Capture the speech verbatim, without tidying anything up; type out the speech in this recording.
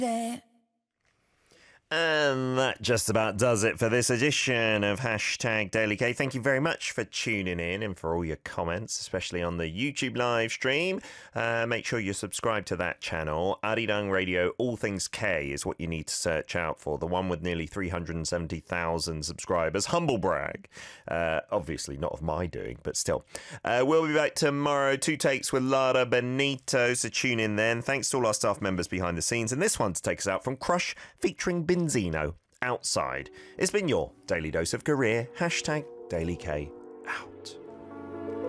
day. And that just about does it for this edition of Hashtag Daily K. Thank you very much for tuning in and for all your comments, especially on the YouTube live stream. Uh, make sure you subscribe to that channel. Arirang Radio All Things K is what you need to search out for. The one with nearly three hundred seventy thousand subscribers. Humble brag. Uh, obviously not of my doing, but still. Uh, we'll be back tomorrow. Two takes with Lara Benito, so tune in then. Thanks to all our staff members behind the scenes. And this one to take us out from Crush featuring Bin Zeno, Outside. It's been your Daily Dose of Career. Hashtag Daily K.